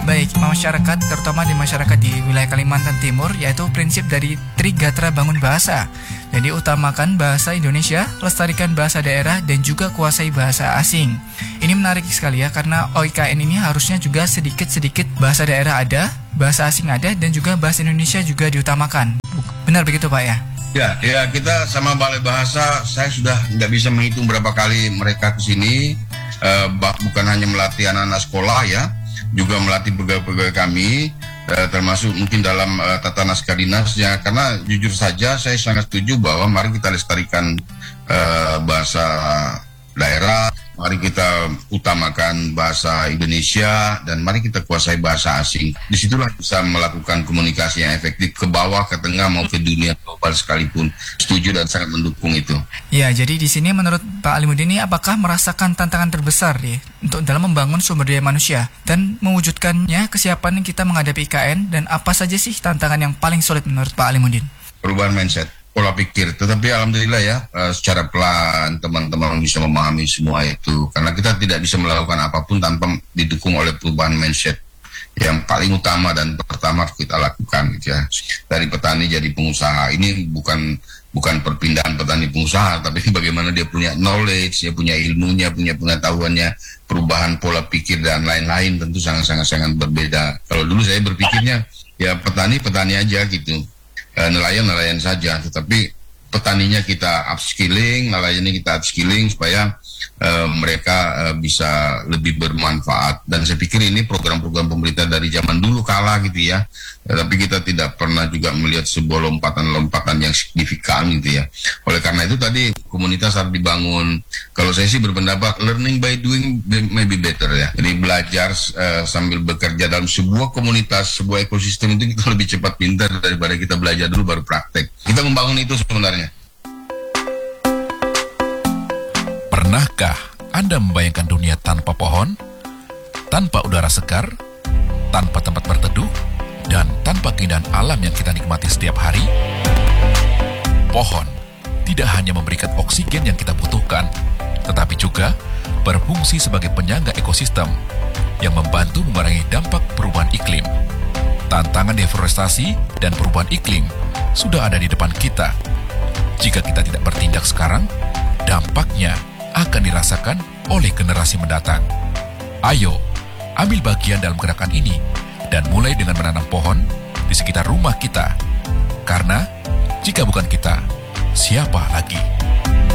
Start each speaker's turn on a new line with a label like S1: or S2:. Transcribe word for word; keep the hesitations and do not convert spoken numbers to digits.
S1: Baik, masyarakat, terutama di masyarakat di wilayah Kalimantan Timur, yaitu prinsip dari Trigatra Bangun Bahasa. Jadi utamakan bahasa Indonesia, lestarikan bahasa daerah, dan juga kuasai bahasa asing. Ini menarik sekali ya, karena O I K N ini harusnya juga sedikit-sedikit bahasa daerah ada, bahasa asing ada, dan juga bahasa Indonesia juga diutamakan. Benar begitu Pak ya?
S2: Ya, ya kita sama Balai Bahasa, saya sudah nggak bisa menghitung berapa kali mereka ke sini, uh, bukan hanya melatih anak-anak sekolah ya, juga melatih pegawai-pegawai kami, uh, termasuk mungkin dalam uh, tata naskah dinasnya. Karena jujur saja saya sangat setuju bahwa mari kita lestarikan uh, bahasa daerah, mari kita utamakan bahasa Indonesia, dan mari kita kuasai bahasa asing. Disitulah bisa melakukan komunikasi yang efektif ke bawah, ke tengah, mau ke dunia global sekalipun. Setuju dan sangat mendukung itu.
S1: Ya, jadi di sini menurut Pak Alimuddin ini apakah merasakan tantangan terbesar ya untuk dalam membangun sumber daya manusia dan mewujudkannya kesiapan kita menghadapi I K N, dan apa saja sih tantangan yang paling sulit menurut Pak Alimuddin?
S2: Perubahan mindset, pola pikir. Tetapi alhamdulillah ya, uh, secara pelan teman-teman bisa memahami semua itu. Karena kita tidak bisa melakukan apapun tanpa didukung oleh perubahan mindset. Yang paling utama dan pertama kita lakukan gitu ya. Dari petani jadi pengusaha. Ini bukan bukan perpindahan petani pengusaha, tapi bagaimana dia punya knowledge, dia punya ilmunya, punya pengetahuannya, perubahan pola pikir dan lain-lain tentu sangat-sangat sangat berbeda. Kalau dulu saya berpikirnya ya petani petani aja gitu. Nelayan-nelayan saja, tetapi petaninya kita upskilling, nelayannya kita upskilling supaya uh, mereka uh, bisa lebih bermanfaat. Dan saya pikir ini program-program pemerintah dari zaman dulu kala gitu ya, tapi kita tidak pernah juga melihat sebuah lompatan-lompatan yang signifikan gitu ya. Oleh karena itu tadi komunitas harus dibangun. Kalau saya sih berpendapat learning by doing maybe better ya. Jadi belajar uh, sambil bekerja dalam sebuah komunitas, sebuah ekosistem itu kita lebih cepat pintar daripada kita belajar dulu baru praktek. Kita membangun itu sebenarnya.
S3: Pernahkah Anda membayangkan dunia tanpa pohon, tanpa udara segar, tanpa tempat berteduh, dan tanpa keindahan alam yang kita nikmati setiap hari? Pohon tidak hanya memberikan oksigen yang kita butuhkan, tetapi juga berfungsi sebagai penyangga ekosistem yang membantu mengurangi dampak perubahan iklim. Tantangan deforestasi dan perubahan iklim sudah ada di depan kita. Jika kita tidak bertindak sekarang, dampaknya akan dirasakan oleh generasi mendatang. Ayo, ambil bagian dalam gerakan ini dan mulai dengan menanam pohon di sekitar rumah kita. Karena jika bukan kita, siapa lagi?